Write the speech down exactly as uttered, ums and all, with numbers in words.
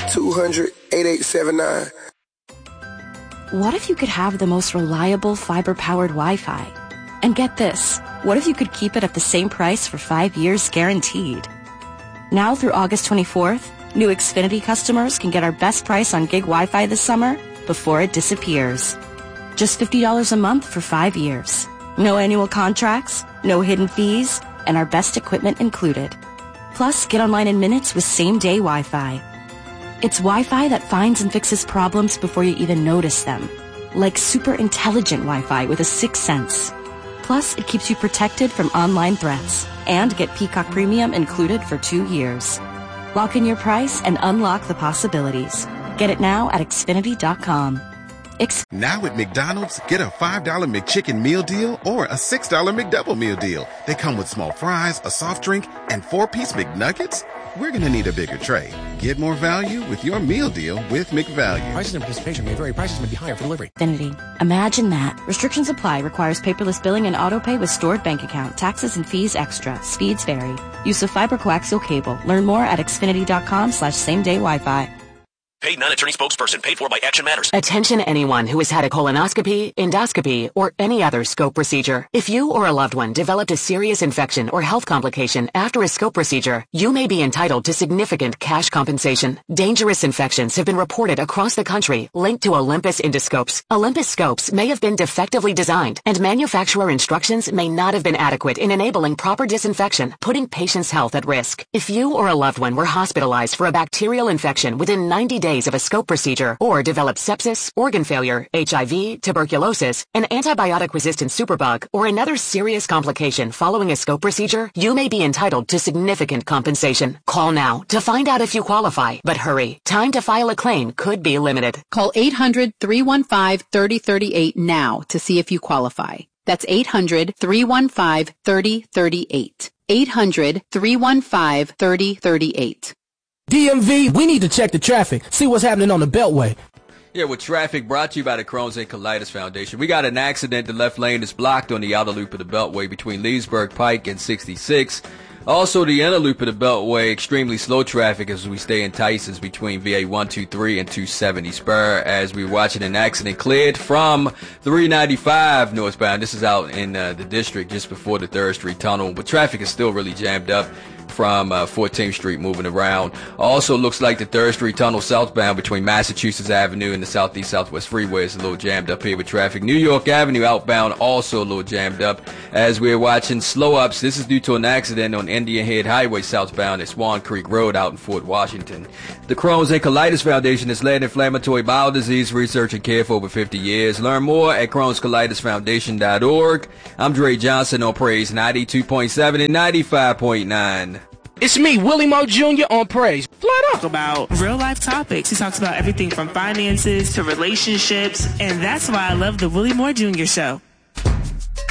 two hundred, eighty-eight seventy-nine. What if you could have the most reliable fiber-powered Wi-Fi? And get this, what if you could keep it at the same price for five years guaranteed? Now through August twenty-fourth, new Xfinity customers can get our best price on gig Wi-Fi this summer before it disappears. Just fifty dollars a month for five years. No annual contracts, no hidden fees, and our best equipment included. Plus, get online in minutes with same-day Wi-Fi. It's Wi-Fi that finds and fixes problems before you even notice them. Like super intelligent Wi-Fi with a sixth sense. Plus, it keeps you protected from online threats. And get Peacock Premium included for two years. Lock in your price and unlock the possibilities. Get it now at Xfinity dot com. X- now at McDonald's, get a five dollar McChicken meal deal or a six dollar McDouble meal deal. They come with small fries, a soft drink, and four-piece McNuggets. We're going to need a bigger tray. Get more value with your meal deal with McValue. Prices and participation may vary. Prices may be higher for delivery. Xfinity. Imagine that. Restrictions apply. Requires paperless billing and autopay with stored bank account. Taxes and fees extra. Speeds vary. Use of fiber coaxial cable. Learn more at Xfinity dot com slash same day Wi-Fi. Paid non-attorney spokesperson. Paid for by Action Matters. Attention anyone who has had a colonoscopy, endoscopy, or any other scope procedure. If you or a loved one developed a serious infection or health complication after a scope procedure, you may be entitled to significant cash compensation. Dangerous infections have been reported across the country linked to Olympus endoscopes. Olympus scopes may have been defectively designed, and manufacturer instructions may not have been adequate in enabling proper disinfection, putting patients' health at risk. If you or a loved one were hospitalized for a bacterial infection within ninety days of a scope procedure or developed sepsis, organ failure, H I V, tuberculosis, an antibiotic-resistant superbug, or another serious complication following a scope procedure, you may be entitled to significant compensation. Call now to find out if you qualify, but hurry. Time to file a claim could be limited. Call eight hundred, three one five, three oh three eight now to see if you qualify. That's eight hundred, three one five, three oh three eight. eight hundred, three one five, three oh three eight. D M V, we need to check the traffic, see what's happening on the Beltway. Yeah, with traffic brought to you by the Crohn's and Colitis Foundation. We got an accident. The left lane is blocked on the outer loop of the Beltway between Leesburg Pike and sixty-six. Also, the inner loop of the Beltway, extremely slow traffic as we stay in Tysons between V A one twenty-three and two seventy Spur as we're watching an accident cleared from three ninety-five northbound. This is out in uh, the district just before the third Street Tunnel, but traffic is still really jammed up from uh, fourteenth Street moving around. Also looks like the third Street Tunnel southbound between Massachusetts Avenue and the Southeast Southwest Freeway is a little jammed up here with traffic. New York Avenue outbound also a little jammed up as we're watching slow ups. This is due to an accident on Indian Head Highway southbound at Swan Creek Road out in Fort Washington. The Crohn's and Colitis Foundation has led inflammatory bowel disease research and care for over fifty years. Learn more at crohns colitis foundation dot org. I'm Dre Johnson on Praise ninety-two point seven and ninety-five point nine. It's me, Willie Moore Junior on Praise. Flat up. About real life topics. He talks about everything from finances to relationships, and that's why I love the Willie Moore Junior Show.